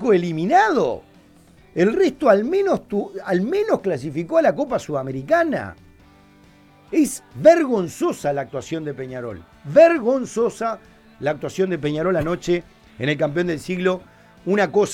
único eliminado. El resto al menos clasificó a la Copa Sudamericana. Es vergonzosa la actuación de Peñarol. Vergonzosa la actuación de Peñarol anoche en el campeón del siglo. Una cosa